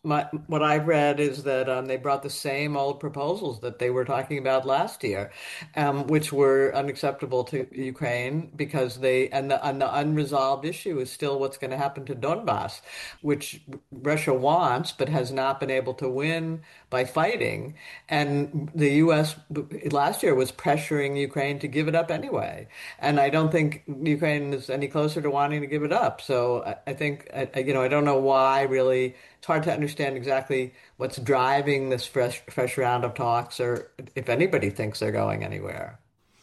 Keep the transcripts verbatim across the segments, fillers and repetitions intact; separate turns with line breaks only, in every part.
my, what I've read is that um, they brought the same old proposals that they were talking about last year, um, which were unacceptable to Ukraine because they and the, and the unresolved issue is still what's going to happen to Donbass, which Russia wants but has not been able to win by fighting. And the U S last year was pressuring Ukraine to give it up anyway. And I don't think Ukraine is any closer to wanting to give it up. So I, I think, I, you know, I don't know why really. It's hard to understand exactly what's driving this fresh, fresh round of talks or if anybody thinks they're going anywhere.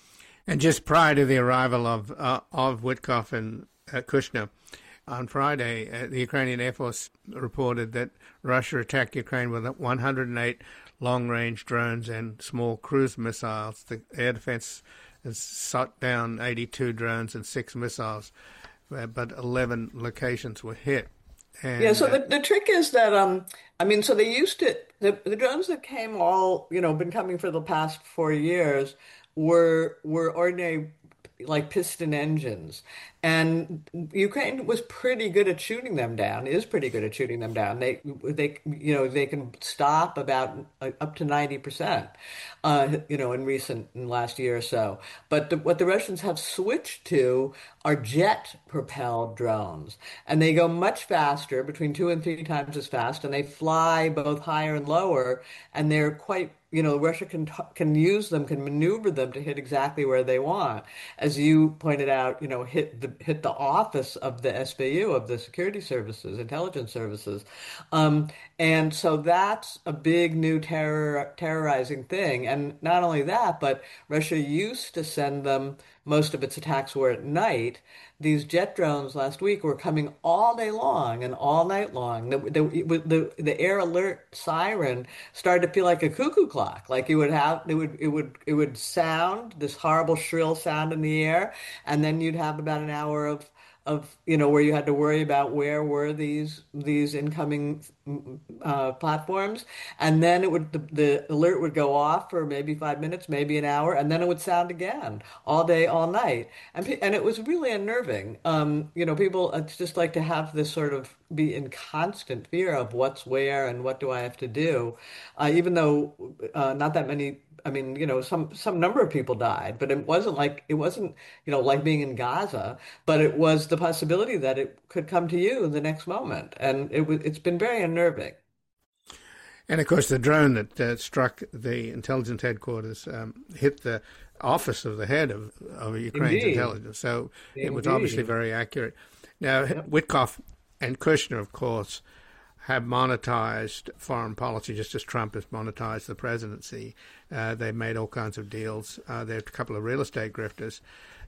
And just prior to the arrival of, uh, of Witkoff and uh, Kushner, on Friday, uh, the Ukrainian Air Force reported that Russia attacked Ukraine with one hundred eight long-range drones and small cruise missiles. The air defense has shot down eighty-two drones and six missiles, uh, but eleven locations were hit. And,
Yeah, so
uh,
the, the trick is that um I mean so they used to the, the drones that came all you know been coming for the past four years were were ordinary like piston engines. And Ukraine was pretty good at shooting them down, is pretty good at shooting them down. They, they, you know, they can stop about uh, up to ninety percent, uh, you know, in recent, in last year or so. But the, what the Russians have switched to are jet-propelled drones. And they go much faster, between two and three times as fast, and they fly both higher and lower, and they're quite you know, Russia can t can use them, can maneuver them to hit exactly where they want. As you pointed out, you know, hit the hit the office of the S B U, of the security services, intelligence services, um, and so that's a big new terror terrorizing thing. And not only that, but Russia used to send them. Most of its attacks were at night. These jet drones last week were coming all day long and all night long. The, the, the, the air alert siren started to feel like a cuckoo clock. Like you would have, it would, it would, it would sound this horrible shrill sound in the air, and then you'd have about an hour of of you know where you had to worry about where were these these incoming uh, platforms, and then it would the, the alert would go off for maybe five minutes, maybe an hour, and then it would sound again all day, all night, and and it was really unnerving. Um, you know, people it's just like to have this sort of be in constant fear of what's where and what do I have to do, uh, even though uh, not that many. I mean, you know, some some number of people died, but it wasn't like it wasn't, you know, like being in Gaza, but it was the possibility that it could come to you the next moment, and it was it's been very unnerving.
and of course, the drone that uh, struck the intelligence headquarters um, hit the office of the head of, of Ukraine's
Indeed,
intelligence, so it was obviously
indeed.
very accurate. Now,
Yep.
Witkoff and Kushner, of course, have monetized foreign policy just as Trump has monetized the presidency. Uh, they've made all kinds of deals. Uh, they're a couple of real estate grifters.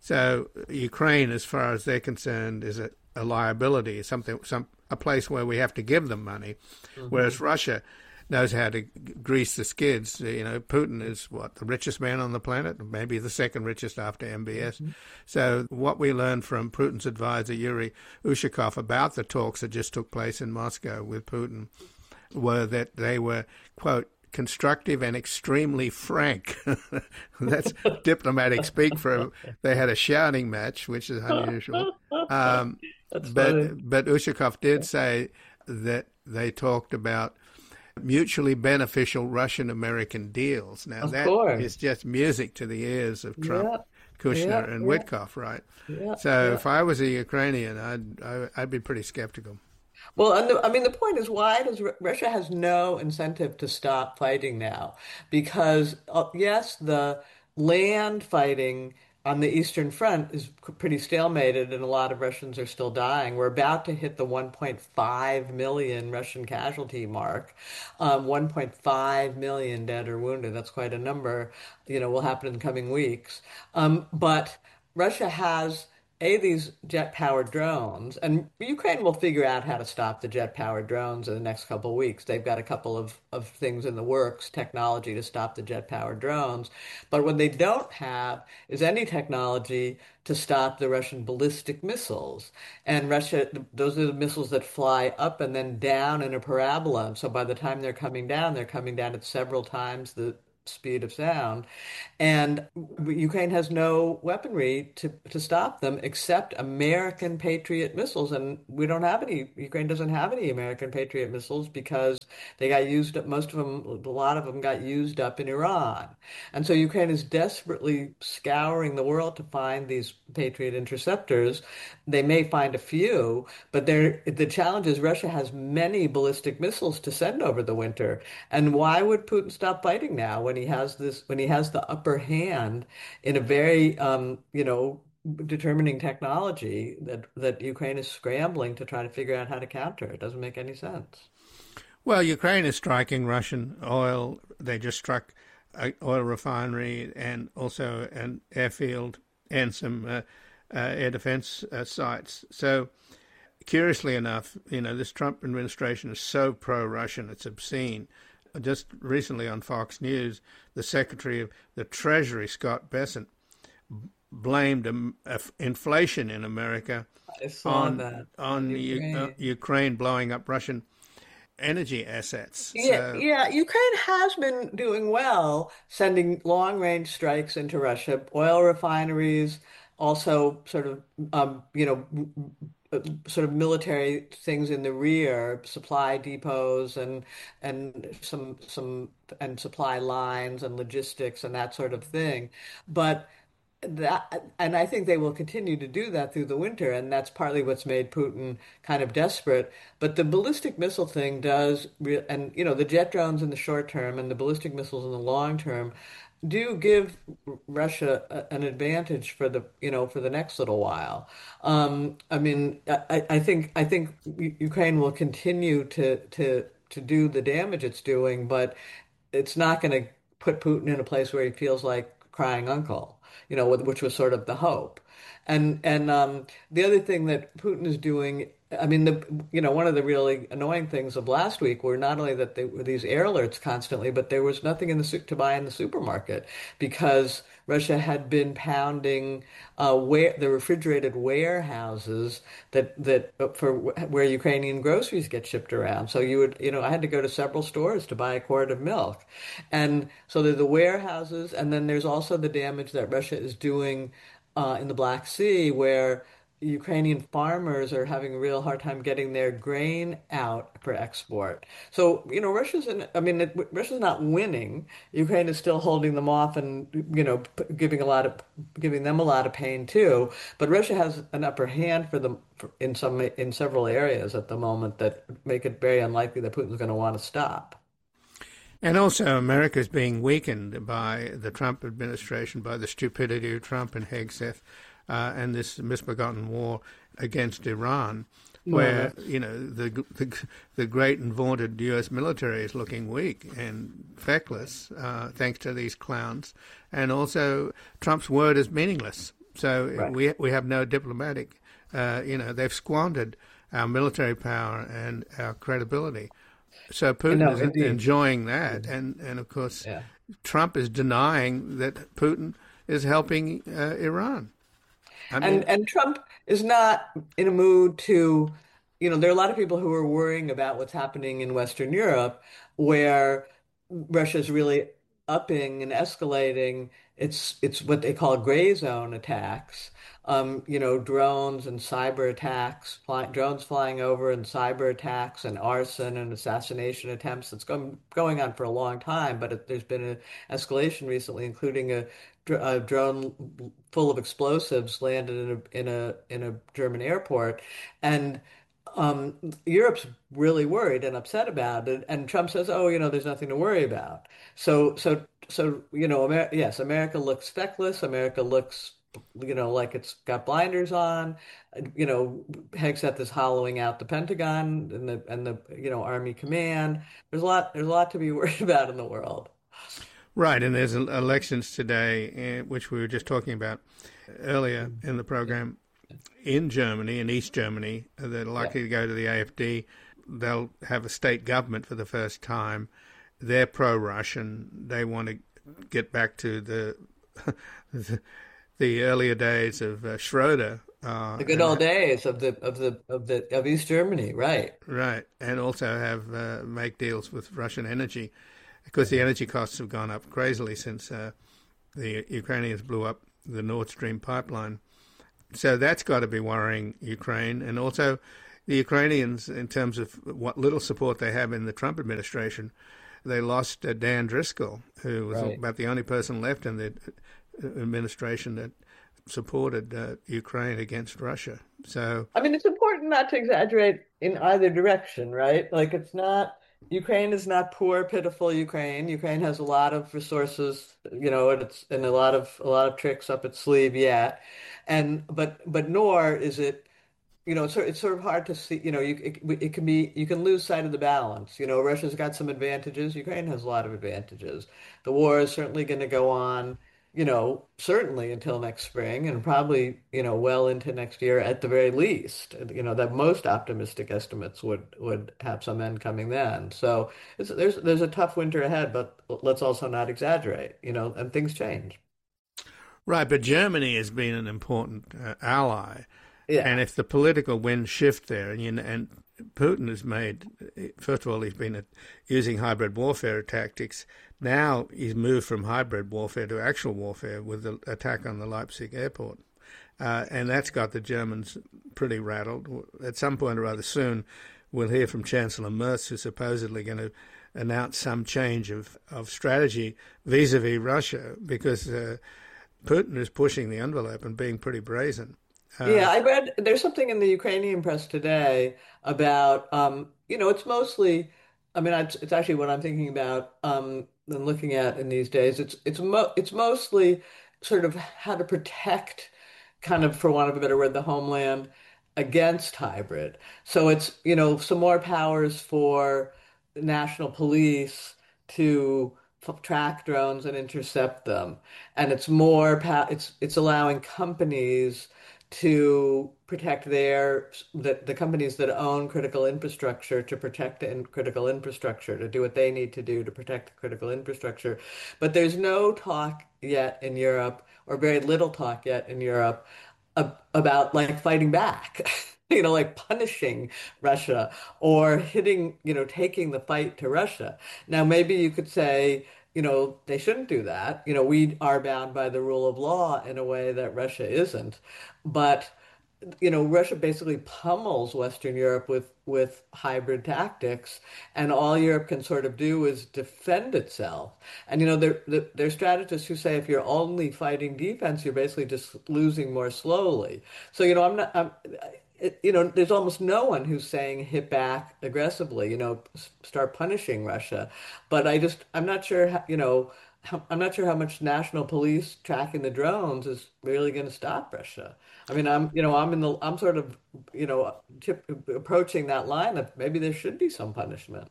So Ukraine, as far as they're concerned, is a, a liability, something, some a place where we have to give them money,
Hmm.
whereas Russia knows how to grease the skids. You know, Putin is what, the richest man on the planet, maybe the second richest after M B S.
Hmm.
So what we learned from Putin's advisor Yuri Ushakov about the talks that just took place in Moscow with Putin were that they were, quote, constructive and extremely frank. That's diplomatic speak for they had a shouting match, which is unusual. Um,
That's funny.
but but Ushakov did say that they talked about mutually beneficial Russian-American deals. Now,
Of
that
course.
is just music to the ears of Trump,
Yeah, yeah,
Kushner, and
yeah,
Witkoff, right?
yeah,
So
yeah.
if I was a Ukrainian, I'd, I- I'd be pretty skeptical.
Well, and the, I mean, the point is, why does Ru- Russia has no incentive to stop fighting now? Because uh, yes, the land fighting on the Eastern Front is c- pretty stalemated, and a lot of Russians are still dying. We're about to hit the one point five million Russian casualty mark. Um, one point five million dead or wounded. That's quite a number. You know, will happen in the coming weeks. Um, but Russia has a these jet-powered drones, and Ukraine will figure out how to stop the jet-powered drones in the next couple of weeks. They've got a couple of, of things in the works, technology to stop the jet-powered drones. But what they don't have is any technology to stop the Russian ballistic missiles. And Russia, those are the missiles that fly up and then down in a parabola. So by the time they're coming down, they're coming down at several times the speed of sound. And Ukraine has no weaponry to, to stop them except American Patriot missiles. And we don't have any, Ukraine doesn't have any American Patriot missiles because they got used up, most of them, a lot of them got used up in Iran. And so Ukraine is desperately scouring the world to find these Patriot interceptors. They may find a few, but they're, the challenge is Russia has many ballistic missiles to send over the winter. And why would Putin stop fighting now when he has this, when he has the upper hand in a very, um, you know, determining technology that that Ukraine is scrambling to try to figure out how to counter? It doesn't make any sense.
Well, Ukraine is striking Russian oil. They just struck an oil refinery and also an airfield and some uh, uh, air defense uh, sites. So, curiously enough, you know, this Trump administration is so pro-Russian, it's obscene. Just recently on Fox News, the Secretary of the Treasury, Scott Bessent, blamed um, uh, inflation in America
I saw
on
that.
on
Ukraine.
U- uh, Ukraine blowing up Russian energy assets.
Yeah,
So,
yeah, Ukraine has been doing well, sending long-range strikes into Russia, oil refineries, also sort of, um, you know, uh, sort of military things in the rear, supply depots and and some some and supply lines and logistics and that sort of thing. But that, and I think they will continue to do that through the winter, and that's partly what's made Putin kind of desperate. But the ballistic missile thing does, re and you know, the jet drones in the short term and the ballistic missiles in the long term do give Russia a, an advantage for the, you know, for the next little while. Um, I mean, I, I think I think Ukraine will continue to to to do the damage it's doing, but it's not going to put Putin in a place where he feels like crying uncle, you know, which was sort of the hope. And and um, the other thing that Putin is doing, I mean, the you know, one of the really annoying things of last week were not only that there were these air alerts constantly, but there was nothing in the to buy in the supermarket because Russia had been pounding uh, where the refrigerated warehouses that that uh, for where Ukrainian groceries get shipped around. So you would, you know, I had to go to several stores to buy a quart of milk, and so there's the warehouses, and then there's also the damage that Russia is doing uh, in the Black Sea, where Ukrainian farmers are having a real hard time getting their grain out for export. So, you know, Russia's in, I mean, it, Russia's not winning. Ukraine is still holding them off and, you know, giving a lot of, giving them a lot of pain too. But Russia has an upper hand for them for, in some, in several areas at the moment that make it very unlikely that Putin's going to want to stop.
and also America is being weakened by the Trump administration, by the stupidity of Trump and Hegseth. Uh, and this misbegotten war against Iran, where
Well,
you know the, the the great and vaunted U S military is looking weak and feckless, uh, thanks to these clowns, and also Trump's word is meaningless. So
right.
we we have no diplomatic. Uh, you know, they've squandered our military power and our credibility. So Putin
No,
is
indeed.
enjoying that, and and of course
Yeah.
Trump is denying that Putin is helping uh, Iran. I mean,
And and Trump is not in a mood to, you know, there are a lot of people who are worrying about what's happening in Western Europe, where Russia's really upping and escalating its it's what they call gray zone attacks. Um, you know, drones and cyber attacks, fly, drones flying over and cyber attacks and arson and assassination attempts. It's going going on for a long time, but it, there's been an escalation recently, including a, dr- a drone full of explosives landed in a in a in a German airport, and um, Europe's really worried and upset about it. And Trump says, "Oh, you know, there's nothing to worry about." So, so, so, you know, Amer yes, America looks feckless. America looks, you know, like it's got blinders on. You know, Hegseth is hollowing out the Pentagon and the and the you know Army Command. There's a lot. There's a lot to be worried about in the world.
right, and there's elections today, uh, which we were just talking about earlier in the program, in Germany, in East Germany. They're
Yeah.
likely to go to the A F D. They'll have a state government for the first time. They're pro-Russian. They want to get back to the the, the earlier days of uh, Schroeder. Uh,
The good
and
old days of the of the of the of East Germany, right?
Right, and also have uh, make deals with Russian energy because the energy costs have gone up crazily since uh, the Ukrainians blew up the Nord Stream pipeline. So that's got to be worrying Ukraine, and also the Ukrainians, in terms of what little support they have in the Trump administration. They lost uh, Dan Driscoll, who was right. about the only person left in the administration that supported uh, Ukraine against Russia. So,
I mean, it's important not to exaggerate in either direction, right? Like, it's not, Ukraine is not poor, pitiful Ukraine. Ukraine has a lot of resources, you know, and it's and a lot of a lot of tricks up its sleeve yet. And but but nor is it, you know, it's sort, it's sort of hard to see, you know, you it, it can be you can lose sight of the balance. You know, Russia's got some advantages. Ukraine has a lot of advantages. The war is certainly going to go on, you know, certainly until next spring and probably, you know, well into next year at the very least. You know, the most optimistic estimates would would have some end coming then. So it's, there's there's a tough winter ahead, but let's also not exaggerate, you know, and things change.
Right, but Germany has been an important uh, ally.
Yeah.
And if the political winds shift there, and, you know, and Putin has made, first of all, he's been using hybrid warfare tactics. Now he's moved from hybrid warfare to actual warfare with the attack on the Leipzig airport. Uh, and that's got the Germans pretty rattled. At some point or other soon, we'll hear from Chancellor Merz, who's supposedly going to announce some change of, of strategy vis-a-vis Russia, because uh, Putin is pushing the envelope and being pretty brazen. Uh,
Yeah, I read there's something in the Ukrainian press today about, um, you know, it's mostly, I mean, it's, it's actually what I'm thinking about um, and looking at in these days. It's it's mo it's mostly sort of how to protect, kind of, for want of a better word, the homeland against hybrid. So it's, you know, some more powers for the national police to f- track drones and intercept them, and it's more pow it's it's allowing companies to protect their the, the companies that own critical infrastructure to protect the in, critical infrastructure, to do what they need to do to protect the critical infrastructure. But there's no talk yet in Europe, or very little talk yet in Europe, ab about like fighting back. You know, like punishing Russia or hitting, you know, taking the fight to Russia. Now, maybe you could say, you know, they shouldn't do that. You know, we are bound by the rule of law in a way that Russia isn't. But, you know, Russia basically pummels Western Europe with with hybrid tactics, and all Europe can sort of do is defend itself. And, you know, there there there are strategists who say if you're only fighting defense, you're basically just losing more slowly. So, you know, I'm not, I'm, it, you know, there's almost no one who's saying hit back aggressively, you know, start punishing Russia. But I just, I'm not sure, how, you know, how, I'm not sure how much national police tracking the drones is really going to stop Russia. I mean, I'm, you know, I'm in the, I'm sort of, you know, tip, approaching that line of maybe there should be some punishment.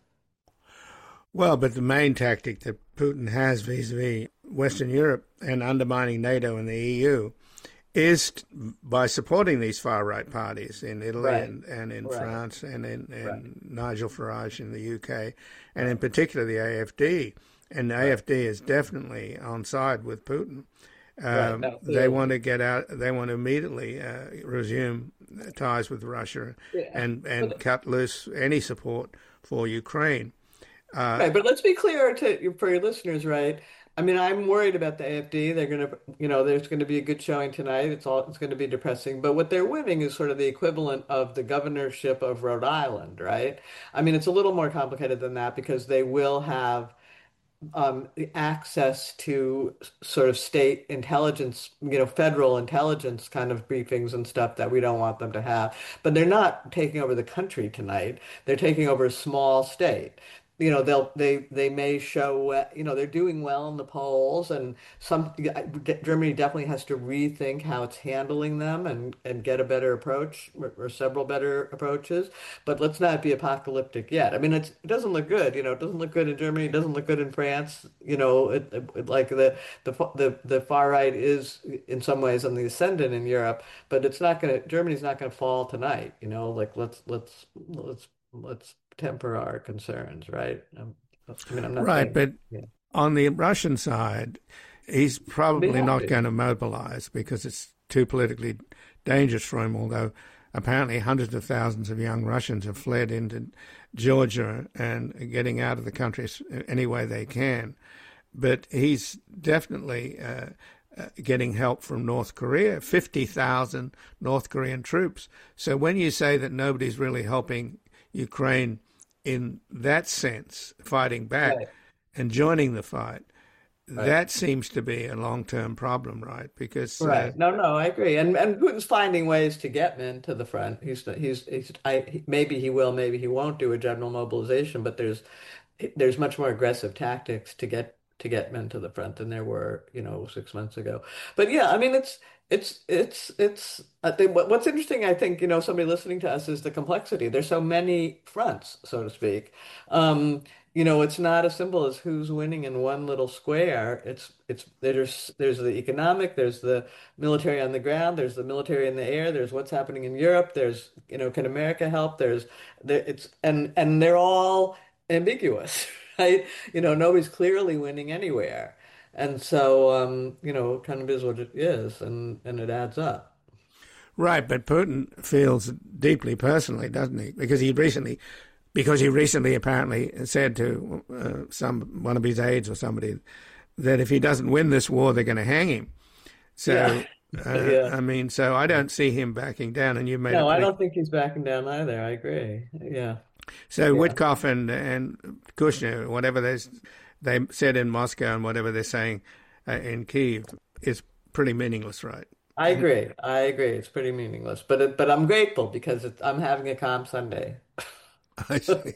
Well, but the main tactic that Putin has vis-a-vis Western Europe and undermining NATO and the E U is by supporting these far-right parties in Italy
Right.
and, and in
Right.
France and in and
Right.
Nigel Farage in the U K, and in particular the A F D. And the A F D is definitely on side with Putin. Um,
Right.
they want to get out. They want to immediately uh, resume ties with Russia
Yeah.
and and
But-
cut loose any support for Ukraine. Uh,
Right, but let's be clear to for your listeners, right? I mean, I'm worried about the A F D. They're going to, you know, there's going to be a good showing tonight. It's all, it's going to be depressing. But what they're winning is sort of the equivalent of the governorship of Rhode Island, right? I mean, it's a little more complicated than that because they will have um, access to sort of state intelligence, you know, federal intelligence kind of briefings and stuff that we don't want them to have. But they're not taking over the country tonight. They're taking over a small state. You know, they'll they they may show, uh, you know, they're doing well in the polls, and some Germany definitely has to rethink how it's handling them and and get a better approach or, or several better approaches. But let's not be apocalyptic yet. I mean, it's, it doesn't look good. You know, it doesn't look good in Germany. It doesn't look good in France. You know, it, it, like the the the the far right is in some ways on the ascendant in Europe, but it's not gonna. Germany's not gonna fall tonight. You know, like let's let's let's let's temper our concerns, right? Um, I mean, I'm not
right,
saying,
but
yeah.
on the Russian side, he's probably
They have
not
to.
going to mobilize because it's too politically dangerous for him, although apparently hundreds of thousands of young Russians have fled into Georgia and getting out of the country any way they can. But he's definitely uh, uh, getting help from North Korea, fifty thousand North Korean troops. So when you say that nobody's really helping Ukraine in that sense, fighting back
Right.
and joining the fight,
Right.
that seems to be a long-term problem, right? Because uh,
Right. No, no, I agree. And and Putin's finding ways to get men to the front. He's he's he's I he- maybe he will, maybe he won't do a general mobilization, but there's there's much more aggressive tactics to get to get men to the front than there were, you know, six months ago. But yeah, I mean, it's it's it's it's I think what, what's interesting, I think, you know, somebody listening to us is the complexity. There's so many fronts, so to speak. Um, you know, it's not as simple as who's winning in one little square. It's it's there's there's the economic, there's the military on the ground, there's the military in the air, there's what's happening in Europe, there's, you know, can America help? There's there it's and and they're all ambiguous, right? You know, nobody's clearly winning anywhere. And so, um, you know, it kind of is what it is, and, and it adds up.
right, but Putin feels deeply personally, doesn't he? Because he recently, because he recently apparently said to uh, some one of his aides or somebody that if he doesn't win this war, they're going to hang him. So,
Yeah.
uh,
Yeah.
I mean, so I don't see him backing down. And you made a
No, I
pretty
don't think he's backing down either. I agree. Yeah.
so
Yeah.
Witkoff and and Kushner, whatever they they said in Moscow and whatever they're saying uh, in Kiev is pretty meaningless, right?
I agree. I agree. It's pretty meaningless, but it, but I'm grateful because it's, I'm having a calm Sunday.
I see.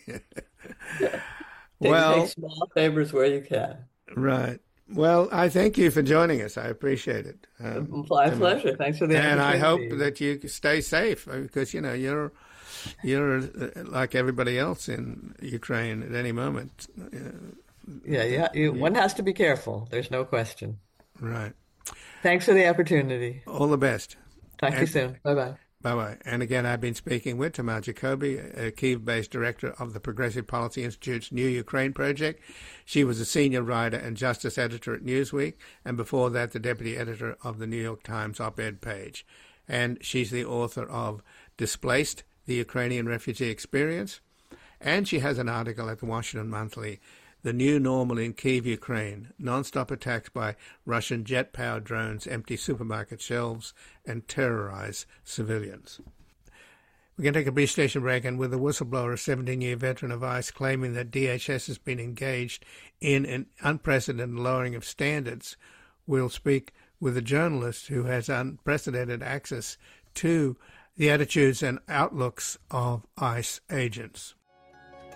Take, take
Well,
small favors where you can.
right. Well, I thank you for joining us. I appreciate it. Um,
My
Tim.
pleasure. Thanks for the
And I hope
opportunity.
that you stay safe because, you know, you're you're uh, like everybody else in Ukraine at any moment. Uh,
Yeah, yeah. You, one has to be careful. There's no question.
right.
Thanks for the opportunity.
All the best.
Talk to you
And
soon. Bye bye.
bye-bye. And again, I've been speaking with Tamar Jacoby, a Kiev-based director of the Progressive Policy Institute's New Ukraine Project. She was a senior writer and justice editor at Newsweek, and before that, the deputy editor of the New York Times op-ed page. And she's the author of Displaced, the Ukrainian Refugee Experience. And she has an article at the Washington Monthly, The New Normal in Kiev, Ukraine, non-stop attacks by Russian jet-powered drones empty supermarket shelves and terrorize civilians. We're going to take a brief station break, and with a whistleblower, a seventeen-year veteran of ICE, claiming that D H S has been engaged in an unprecedented lowering of standards, we'll speak with a journalist who has unprecedented access to the attitudes and outlooks of ICE agents.